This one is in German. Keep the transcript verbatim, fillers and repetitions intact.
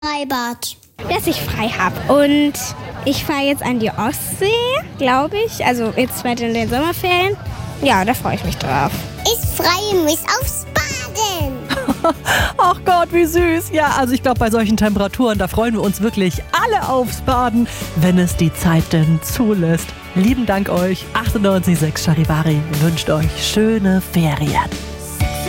Freibad. Dass ich frei habe. Und ich fahre jetzt an die Ostsee, glaube ich. Also jetzt weiter in den Sommerferien. Ja, da freue ich mich drauf. Ich freue mich aufs Baden. Ach Gott, wie süß. Ja, also ich glaube, bei solchen Temperaturen, da freuen wir uns wirklich alle aufs Baden, wenn es die Zeit denn zulässt. Lieben Dank euch. achtundneunzig Komma sechs Charivari wünscht euch schöne Ferien.